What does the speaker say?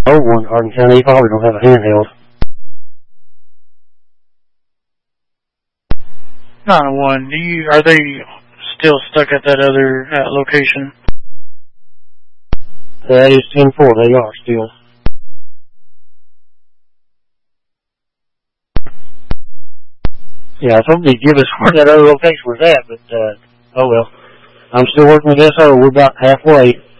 old one, Arden County, he probably don't have a handheld. 901. Are they still stuck at that other location? That is 10-4. They are still. Yeah, I told you to give us where that other location was at, but, oh well. I'm still working with SO. We're about halfway.